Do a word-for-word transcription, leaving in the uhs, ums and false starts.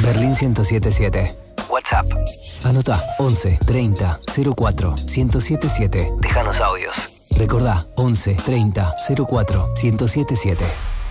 Berlín ciento siete siete. WhatsApp. Anota once treinta cero cuatro ciento siete siete. Déjanos audios. Recordá once treinta cero cuatro ciento siete siete.